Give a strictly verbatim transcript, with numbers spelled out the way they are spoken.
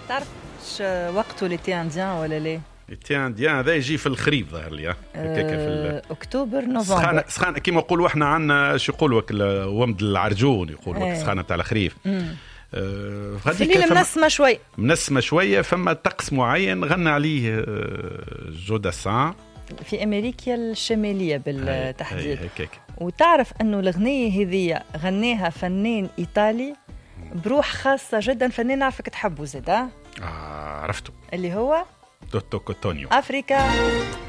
تعرف وقته l'été indien ولا لا؟ l'été indien هذا يجي في الخريف ظهر لي هكاك في اكتوبر نوفمبر. سخانه سخانه كيما نقولوا احنا عندنا شو يقولوا ومد العرجون يقولوا سخانه تاع الخريف. أه في الليل منسمه شوي منسمه شويه. فما طقس معين غنى عليه جو داسان في امريكا الشماليه بالتحديد. وتعرف انه الاغنيه هذه غناها فنان ايطالي بروح خاصه جدا، فنان نعرفك تحبه زاد. اه عرفته اللي هو توتو كوتونيو افريكا.